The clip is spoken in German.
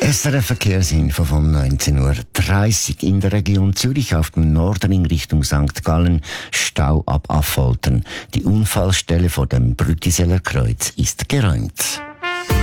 SRF Verkehrsinfo von 19:30 Uhr in der Region Zürich auf dem Nordring Richtung St. Gallen, Stau ab Affoltern. Die Unfallstelle vor dem Brüttiseller Kreuz ist geräumt.